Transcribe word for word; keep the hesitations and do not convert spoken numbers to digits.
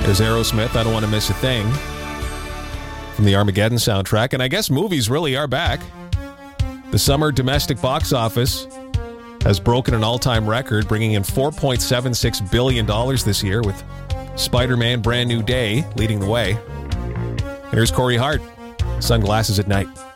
There's Aerosmith, I Don't Want to Miss a Thing, from the Armageddon soundtrack. And I guess movies really are back. The summer domestic box office has broken an all-time record, bringing in four point seven six billion dollars this year, with Spider-Man Brand New Day leading the way. And here's Corey Hart, Sunglasses at Night.